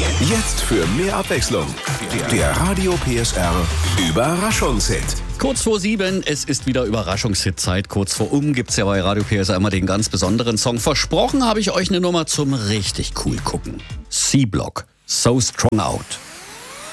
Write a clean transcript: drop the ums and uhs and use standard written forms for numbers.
Jetzt für mehr Abwechslung. Der Radio PSR Überraschungshit. Kurz vor 7, es ist wieder Überraschungshit-Zeit. Kurz vor gibt's ja bei Radio PSR immer den ganz besonderen Song. Versprochen habe ich euch eine Nummer zum richtig cool gucken. C-Block, So Strong Out.